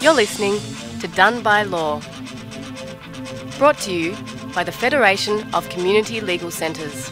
You're listening to Done by Law, brought to you by the Federation of Community Legal Centres.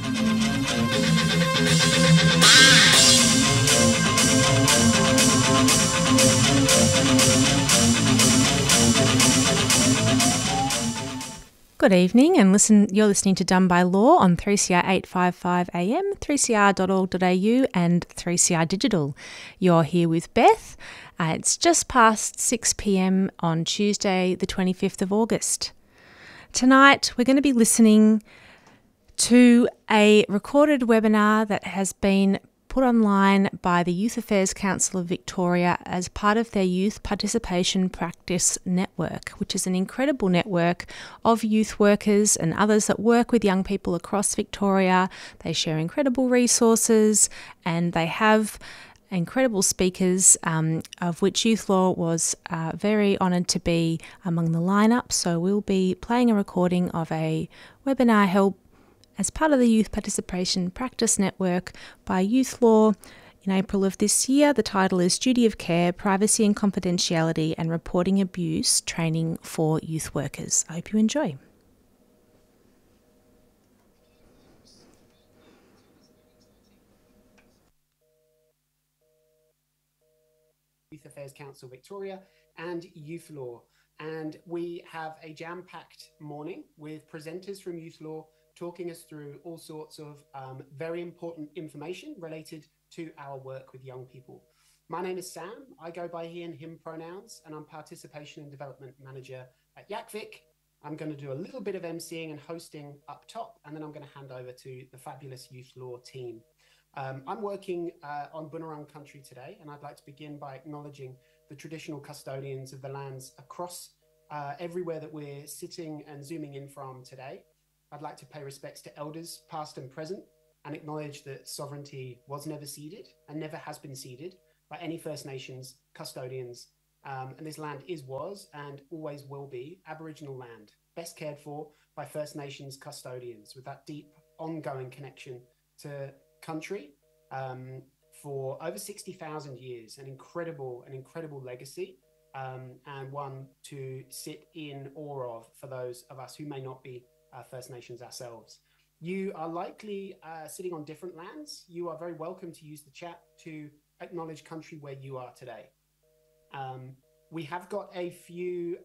Good evening, and you're listening to Done by Law on 3CR 855 AM, 3cr.org.au and 3CR Digital. You're here with Beth. It's just past 6 p.m. on Tuesday, the 25th of August. Tonight, we're going to be listening to a recorded webinar that has been put online by the Youth Affairs Council of Victoria as part of their Youth Participation Practice Network, which is an incredible network of youth workers and others that work with young people across Victoria. They share incredible resources and they have incredible speakers, of which Youth Law was very honoured to be among the lineup. So we'll be playing a recording of a webinar held as part of the Youth Participation Practice Network by Youth Law in April of this year. The title is Duty of Care, Privacy and Confidentiality and Reporting Abuse Training for Youth Workers. I hope you enjoy. Youth Affairs Council Victoria and Youth Law. And we have a jam-packed morning with presenters from Youth Law talking us through all sorts of very important information related to our work with young people. My name is Sam. I go by he and him pronouns, and I'm Participation and Development Manager at YACVIC. I'm going to do a little bit of emceeing and hosting up top, and then I'm going to hand over to the fabulous Youth Law team. I'm working on Bunurong country today, and I'd like to begin by acknowledging the traditional custodians of the lands across everywhere that we're sitting and zooming in from today. I'd like to pay respects to elders, past and present, and acknowledge that sovereignty was never ceded and never has been ceded by any First Nations custodians. And this land was, and always will be, Aboriginal land, best cared for by First Nations custodians with that deep, ongoing connection to country for over 60,000 years, an incredible legacy, and one to sit in awe of for those of us who may not be First Nations ourselves. You are likely sitting on different lands. You are very welcome to use the chat to acknowledge country where you are today. We have got a few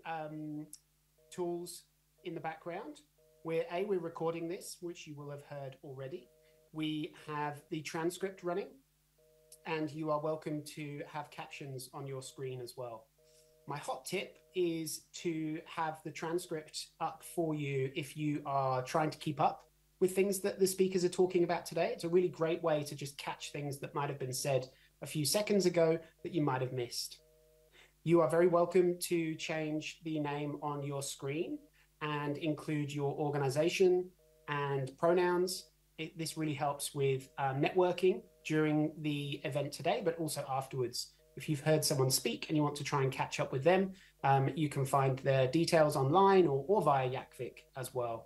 tools in the background. We're recording this, which you will have heard already. We have the transcript running, and you are welcome to have captions on your screen as well. My hot tip is to have the transcript up for you if you are trying to keep up with things that the speakers are talking about today. It's a really great way to just catch things that might have been said a few seconds ago that you might have missed. You are very welcome to change the name on your screen and include your organization and pronouns. This really helps with networking during the event today, but also afterwards. If you've heard someone speak and you want to try and catch up with them, you can find their details online or via YACVIC as well.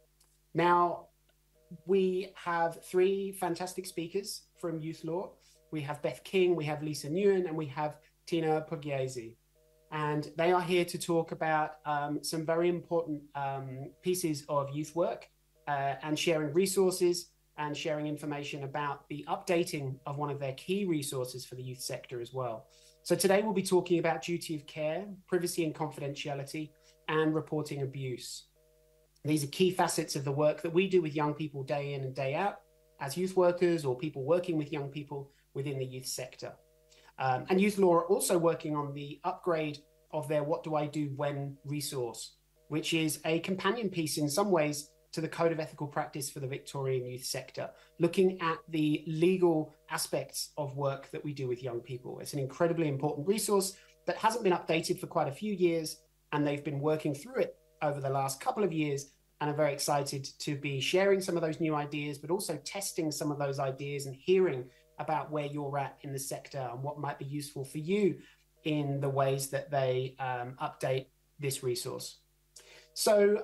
Now, we have three fantastic speakers from Youth Law. We have Beth King, we have Lisa Nguyen, and we have Tina Pugliese. And they are here to talk about some very important pieces of youth work and sharing resources and sharing information about the updating of one of their key resources for the youth sector as well. So today we'll be talking about duty of care, privacy and confidentiality, and reporting abuse. These are key facets of the work that we do with young people day in and day out as youth workers or people working with young people within the youth sector. And Youth Law are also working on the upgrade of their What Do I Do When resource, which is a companion piece in some ways to the Code of Ethical Practice for the Victorian youth sector, looking at the legal aspects of work that we do with young people. It's an incredibly important resource that hasn't been updated for quite a few years, and they've been working through it over the last couple of years and are very excited to be sharing some of those new ideas, but also testing some of those ideas and hearing about where you're at in the sector and what might be useful for you in the ways that they update this resource. So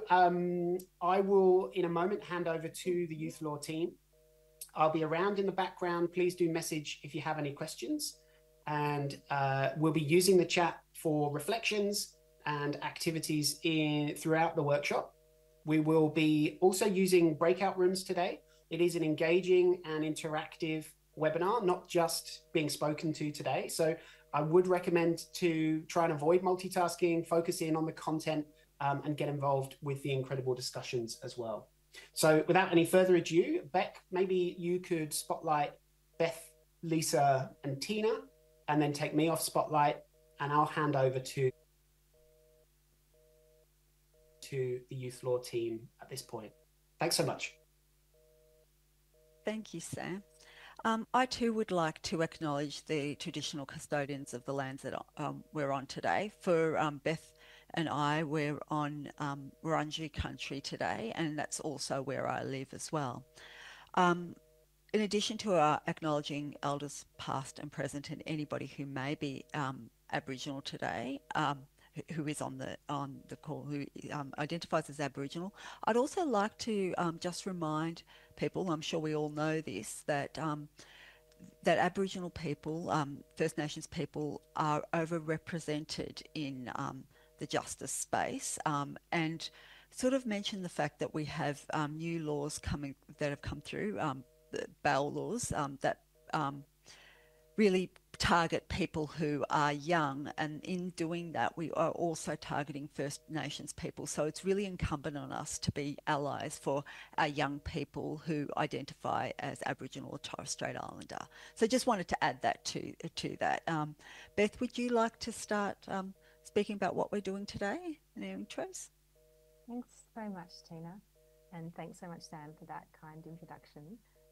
I will, in a moment, hand over to the Youth Law team. I'll be around in the background. Please do message if you have any questions. And we'll be using the chat for reflections and activities throughout the workshop. We will be also using breakout rooms today. It is an engaging and interactive webinar, not just being spoken to today. So I would recommend to try and avoid multitasking, focus in on the content, and get involved with the incredible discussions as well. So without any further ado, Beck, maybe you could spotlight Beth, Lisa, and Tina, and then take me off spotlight, and I'll hand over to the Youth Law team at this point. Thanks so much. Thank you, Sam. I too would like to acknowledge the traditional custodians of the lands that we're on today. For Beth and I, we're on Wurundjeri country today, and that's also where I live as well. In addition to acknowledging elders past and present and anybody who may be Aboriginal today, who is on the call, who identifies as Aboriginal, I'd also like to just remind people, I'm sure we all know this, that that Aboriginal people, First Nations people, are overrepresented in the justice space, and sort of mention the fact that we have new laws that have come through, the bail laws that really target people who are young, and in doing that we are also targeting First Nations people. So it's really incumbent on us to be allies for our young people who identify as Aboriginal or Torres Strait Islander. So just wanted to add that to that. Beth, would you like to start speaking about what we're doing today in our intros? Thanks very much, Tina, and thanks so much, Sam, for that kind introduction.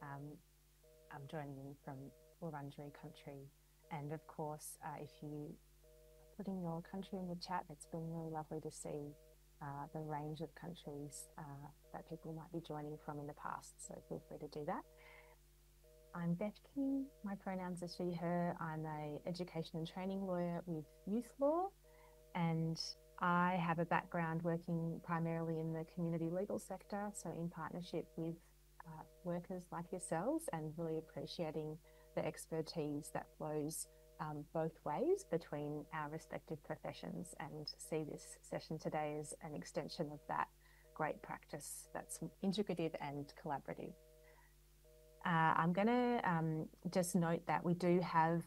I'm joining in from Wurundjeri country, and of course if you put in your country in the chat, it's been really lovely to see the range of countries that people might be joining from in the past, so feel free to do that. I'm Beth King, my pronouns are she, her. I'm a education and training lawyer with Youth Law, and I have a background working primarily in the community legal sector, so in partnership with workers like yourselves, and really appreciating the expertise that flows both ways between our respective professions, and see this session today as an extension of that great practice that's integrative and collaborative. I'm going to just note that we do have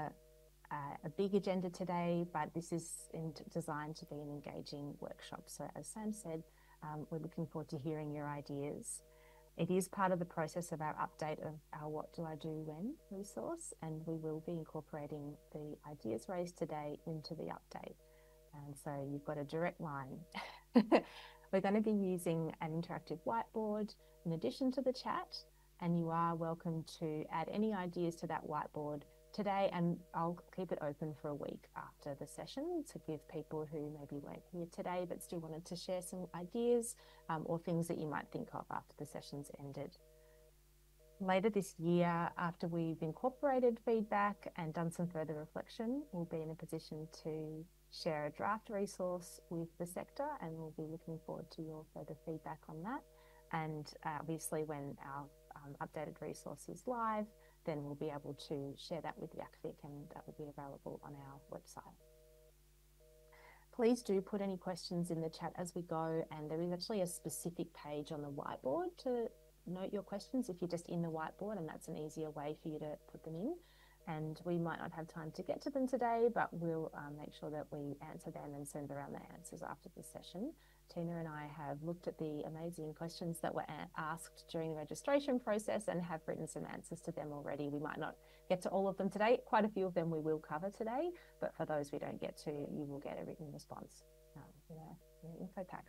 a big agenda today, but this is designed to be an engaging workshop. So as Sam said, we're looking forward to hearing your ideas. It is part of the process of our update of our What Do I Do When resource, and we will be incorporating the ideas raised today into the update. And so you've got a direct line. We're going to be using an interactive whiteboard in addition to the chat, and you are welcome to add any ideas to that whiteboard today, and I'll keep it open for a week after the session to give people who maybe weren't here today but still wanted to share some ideas or things that you might think of after the session's ended. Later this year, after we've incorporated feedback and done some further reflection, we'll be in a position to share a draft resource with the sector, and we'll be looking forward to your further feedback on that. And obviously when our updated resource is live, then we'll be able to share that with YACFIC, and that will be available on our website. Please do put any questions in the chat as we go, and there is actually a specific page on the whiteboard to note your questions if you're just in the whiteboard, and that's an easier way for you to put them in. And we might not have time to get to them today, but we'll make sure that we answer them and send around the answers after the session. Tina and I have looked at the amazing questions that were asked during the registration process and have written some answers to them already. We might not get to all of them today. Quite a few of them we will cover today, but for those we don't get to, you will get a written response in an info pack.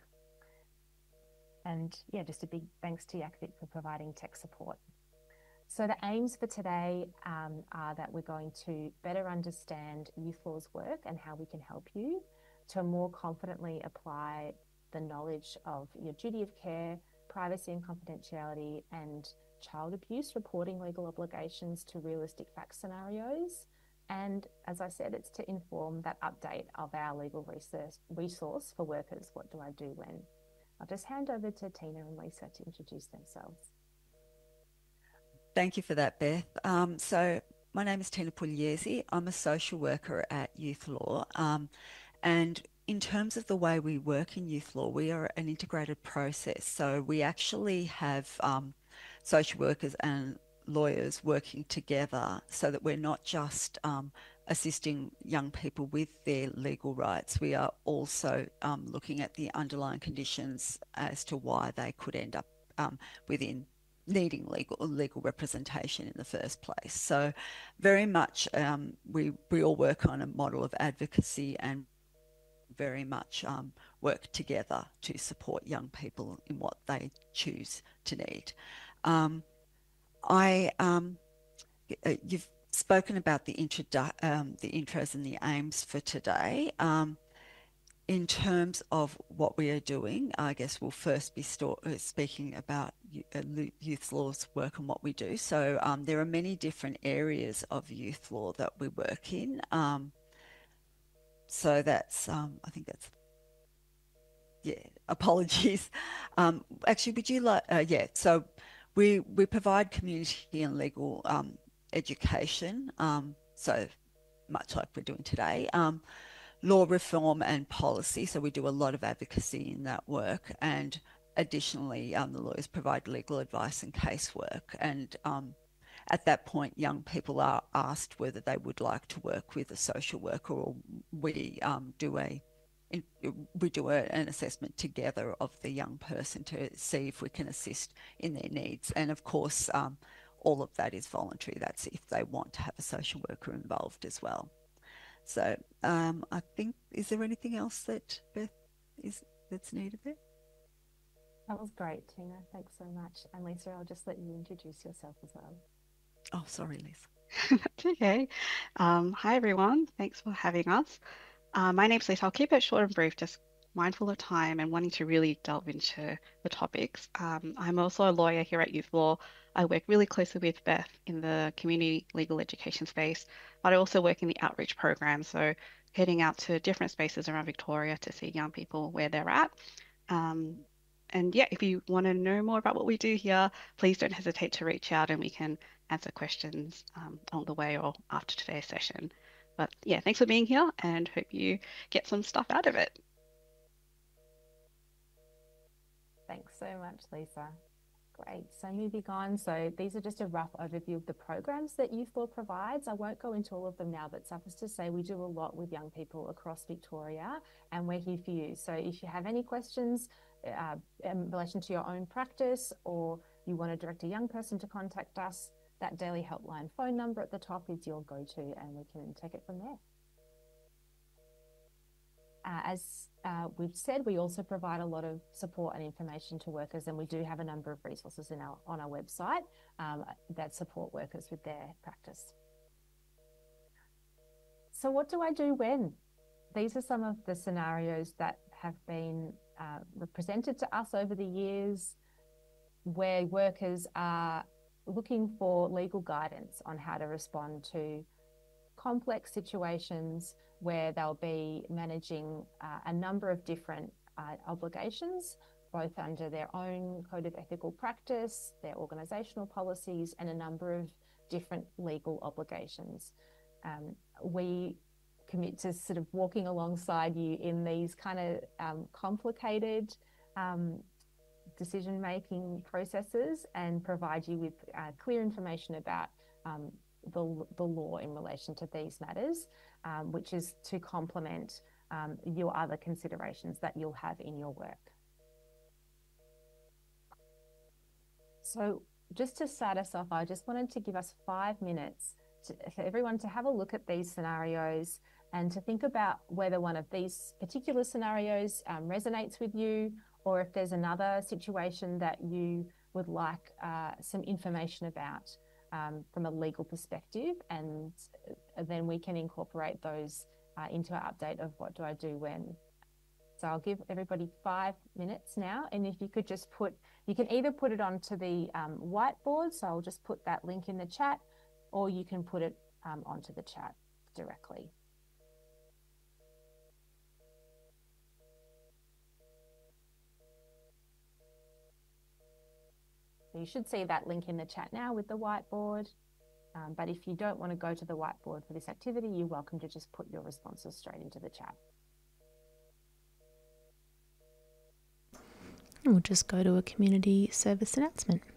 And yeah, just a big thanks to YACFIC for providing tech support. So the aims for today are that we're going to better understand Youth Law's work and how we can help you to more confidently apply the knowledge of your duty of care, privacy and confidentiality, and child abuse reporting legal obligations to realistic fact scenarios. And as I said, it's to inform that update of our legal resource for workers, What Do I Do When? I'll just hand over to Tina and Lisa to introduce themselves. Thank you for that, Beth. So My name is Tina Pugliese. I'm a social worker at Youth Law. And in terms of the way we work in youth law, we are an integrated process. So we actually have social workers and lawyers working together so that we're not just assisting young people with their legal rights. We are also looking at the underlying conditions as to why they could end up within needing legal representation in the first place. So very much we all work on a model of advocacy and very much work together to support young people in what they choose to need. You've spoken about the intros and the aims for today. In terms of what we are doing, I guess we'll first be speaking about youth law's work and what we do. So there are many different areas of youth law that we work in. So that's, I think that's, yeah, apologies. Actually, would you like, yeah, so we provide community and legal education, so much like we're doing today. Law reform and policy, so we do a lot of advocacy in that work, and additionally the lawyers provide legal advice and casework, and at that point young people are asked whether they would like to work with a social worker, or we do an assessment together of the young person to see if we can assist in their needs. And of course all of that is voluntary. That's if they want to have a social worker involved as well. So I think, is there anything else that Beth that's needed there? That was great, Tina. Thanks so much. And Lisa, I'll just let you introduce yourself as well. Oh, sorry, Liz. That's okay. Hi, everyone. Thanks for having us. My name's Lisa. I'll keep it short and brief, just mindful of time and wanting to really delve into the topics. I'm also a lawyer here at Youth Law. I work really closely with Beth in the community legal education space, but I also work in the outreach program, so heading out to different spaces around Victoria to see young people where they're at. And yeah, if you want to know more about what we do here, please don't hesitate to reach out and we can answer questions along the way or after today's session. But yeah, thanks for being here and hope you get some stuff out of it. Thanks so much, Lisa. Great. So moving on. So these are just a rough overview of the programs that Youth Law provides. I won't go into all of them now, but suffice to say we do a lot with young people across Victoria and we're here for you. So if you have any questions in relation to your own practice, or you want to direct a young person to contact us, that Daily Helpline phone number at the top is your go-to and we can take it from there. As we've said, we also provide a lot of support and information to workers, and we do have a number of resources on our website that support workers with their practice. So what do I do when? These are some of the scenarios that have been presented to us over the years, where workers are looking for legal guidance on how to respond to complex situations where they'll be managing a number of different obligations, both under their own code of ethical practice, their organisational policies, and a number of different legal obligations. We commit to sort of walking alongside you in these kind of complicated decision-making processes and provide you with clear information about the law in relation to these matters, which is to complement your other considerations that you'll have in your work. So just to start us off, I just wanted to give us 5 minutes for everyone to have a look at these scenarios and to think about whether one of these particular scenarios resonates with you, or if there's another situation that you would like some information about from a legal perspective, and then we can incorporate those into our update of what do I do when. So I'll give everybody 5 minutes now, and if you could just you can either put it onto the whiteboard, so I'll just put that link in the chat, or you can put it onto the chat directly. So you should see that link in the chat now with the whiteboard. But if you don't want to go to the whiteboard for this activity, you're welcome to just put your responses straight into the chat. We'll just go to a community service announcement.